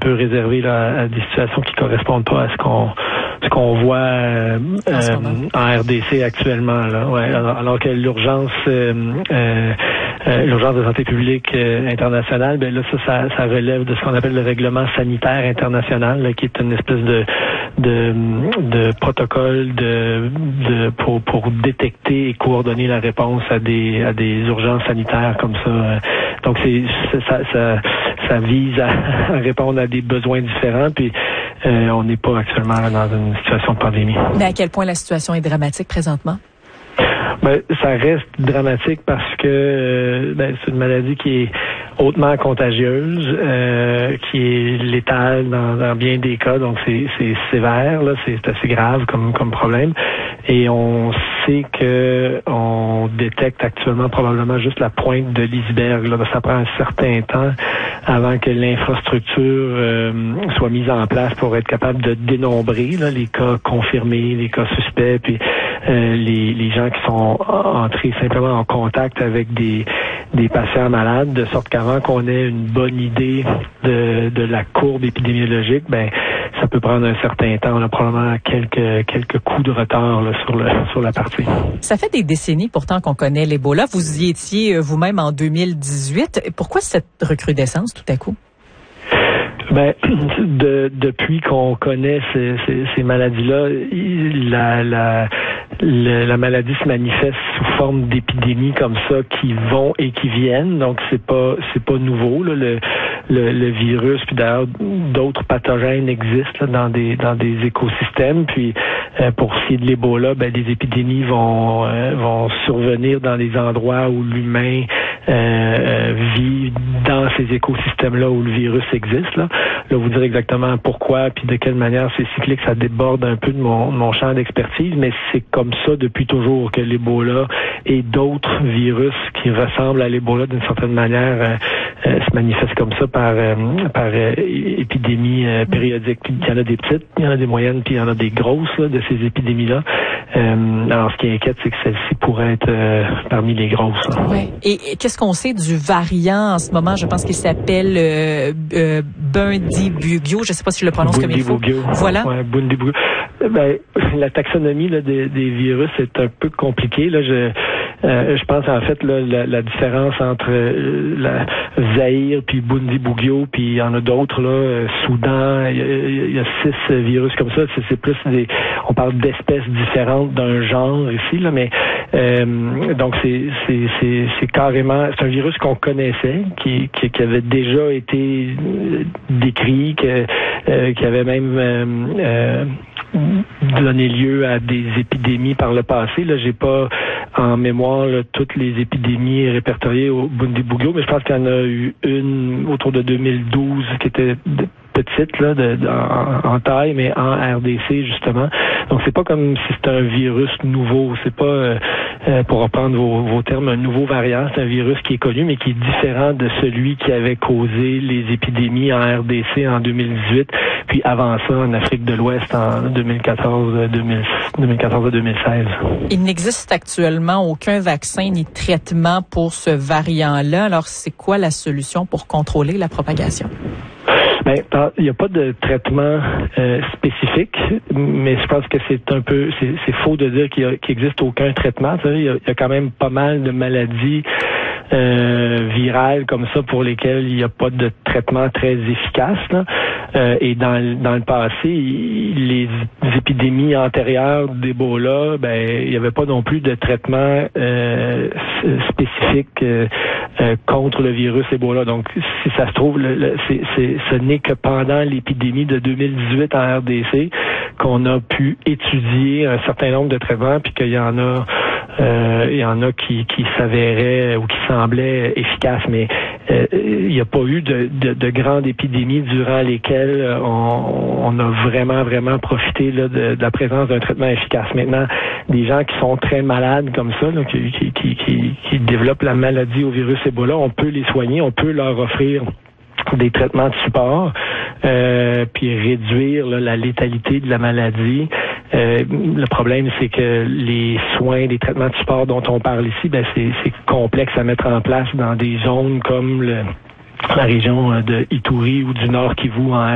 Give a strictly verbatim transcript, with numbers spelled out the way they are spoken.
peu réservé là, à des situations qui correspondent pas à ce qu'on ce qu'on voit euh, euh, en R D C actuellement. Là, ouais, alors, alors que l'urgence euh, euh, euh, l'urgence de santé publique euh, internationale, ben là ça, ça ça relève de ce qu'on appelle le règlement sanitaire international, là, qui est une espèce de de, de protocole de, de pour pour détecter et coordonner la réponse à des à des urgences sanitaires comme ça. Donc c'est ça ça ça vise à répondre à des besoins différents, puis euh, on n'est pas actuellement dans une situation de pandémie. Mais à quel point la situation est dramatique présentement? Ben, ça reste dramatique parce que euh, ben, c'est une maladie qui est hautement contagieuse, euh, qui est létale dans, dans bien des cas, donc c'est, c'est sévère, là, c'est assez grave comme, comme problème. Et on sait que on détecte actuellement probablement juste la pointe de l'iceberg. Là. Ça prend un certain temps avant que l'infrastructure euh, soit mise en place pour être capable de dénombrer là, les cas confirmés, les cas suspects, puis euh, les, les gens qui sont entrés simplement en contact avec des, des patients malades, de sorte qu'avant qu'on ait une bonne idée de, de la courbe épidémiologique, ben ça peut prendre un certain temps. On a probablement quelques quelques coups de retard là, sur le sur la partie. Ça fait des décennies pourtant qu'on connaît l'Ebola. Vous y étiez vous-même en deux mille dix-huit. Pourquoi cette recrudescence tout à coup? Ben, de, depuis qu'on connaît ces, ces, ces maladies-là, la, la, la, la maladie se manifeste sous forme d'épidémies comme ça qui vont et qui viennent. Donc c'est pas c'est pas nouveau là, le, le le virus. Puis d'ailleurs d'autres pathogènes existent là, dans des dans des écosystèmes. Puis euh, pour ce qui est de l'Ebola, ben des épidémies vont euh, vont survenir dans des endroits où l'humain euh, vit dans ces écosystèmes-là où le virus existe. Là. Là, vous dire exactement pourquoi puis de quelle manière c'est cyclique, ça déborde un peu de mon, mon champ d'expertise, mais c'est comme ça depuis toujours que l'Ebola et d'autres virus qui ressemblent à l'Ebola d'une certaine manière euh, euh, se manifestent comme ça par euh, par euh, épidémies euh, périodiques. Puis, il y en a des petites, il y en a des moyennes, puis il y en a des grosses là, de ces épidémies-là. Euh, alors, ce qui inquiète, c'est que celle-ci pourrait être euh, parmi les grosses. Là. Ouais. Et, et qu'est-ce qu'on sait du variant en ce moment? Je pense qu'il s'appelle euh, euh, Bundibugyo. Je ne sais pas si je le prononce comme il faut. Voilà. Ouais, Bundibugyo. Ben, la taxonomie là, des, des virus est un peu compliquée. Là, je Euh, je pense en fait là, la, la différence entre euh, la Zaïre puis Bundibugyo, puis il y en a d'autres là, euh, Soudan, il y, y a six virus comme ça. C'est, c'est plus des, on parle d'espèces différentes d'un genre ici là, mais euh, donc c'est c'est c'est c'est carrément c'est un virus qu'on connaissait, qui qui, qui avait déjà été décrit, que euh, qui avait même euh, euh, donné lieu à des épidémies par le passé. Là, j'ai pas en mémoire là, toutes les épidémies répertoriées au Bundibugyo, mais je pense qu'il y en a eu une autour de deux mille douze qui était petite là, de, de, en, en taille, mais en R D C justement. Donc c'est pas comme si c'était un virus nouveau. C'est pas, euh, euh, pour reprendre vos, vos termes, un nouveau variant. C'est un virus qui est connu, mais qui est différent de celui qui avait causé les épidémies en R D C en deux mille dix-huit, puis avant ça en Afrique de l'Ouest en deux mille quatorze à deux mille seize. Il n'existe actuellement aucun vaccin ni traitement pour ce variant-là. Alors c'est quoi la solution pour contrôler la propagation? Ben, il n'y a pas de traitement euh, spécifique, mais je pense que c'est un peu, c'est, c'est faux de dire qu'il n'existe aucun traitement. Il y, y a quand même pas mal de maladies euh, virales comme ça pour lesquelles il n'y a pas de traitement très efficace. Là. Euh, et dans, dans le passé, les épidémies antérieures d'Ebola, ben il n'y avait pas non plus de traitement euh, spécifique euh, euh, contre le virus Ebola. Donc, si ça se trouve, le, le, c'est, c'est, ce n'est que pendant l'épidémie de deux mille dix-huit en R D C qu'on a pu étudier un certain nombre de traitements, puis qu'il y en a Euh, il y en a qui, qui s'avéraient ou qui semblaient efficaces, mais euh, il n'y a pas eu de, de, de grandes épidémies durant lesquelles on, on a vraiment, vraiment profité là, de, de la présence d'un traitement efficace. Maintenant, des gens qui sont très malades comme ça, là, qui, qui, qui, qui, qui développent la maladie au virus Ebola, on peut les soigner, on peut leur offrir des traitements de support, euh, puis réduire là, la létalité de la maladie. Euh, le problème, c'est que les soins, les traitements de support dont on parle ici, ben c'est, c'est complexe à mettre en place dans des zones comme le, la région de Ituri ou du Nord Kivu en